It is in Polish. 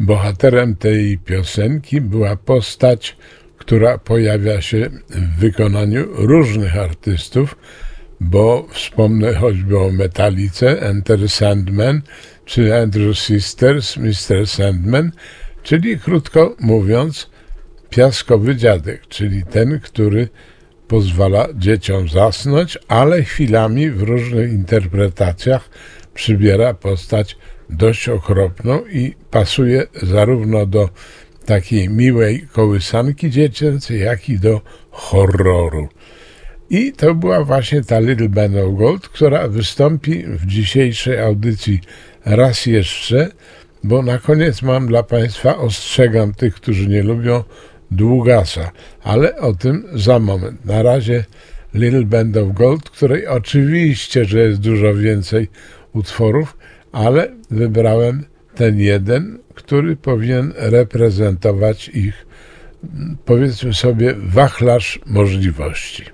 bohaterem tej piosenki była postać, która pojawia się w wykonaniu różnych artystów, bo wspomnę choćby o Metallice, Enter Sandman, czy Andrew Sisters, Mr. Sandman, czyli krótko mówiąc piaskowy dziadek, czyli ten, który pozwala dzieciom zasnąć, ale chwilami w różnych interpretacjach przybiera postać dość okropną i pasuje zarówno do takiej miłej kołysanki dziecięcej, jak i do horroru. I to była właśnie ta Little Band of Gold, która wystąpi w dzisiejszej audycji raz jeszcze, bo na koniec mam dla Państwa, ostrzegam tych, którzy nie lubią, długasa, ale o tym za moment. Na razie Little Band of Gold, której oczywiście, że jest dużo więcej utworów, ale wybrałem ten jeden, który powinien reprezentować ich, powiedzmy sobie, wachlarz możliwości.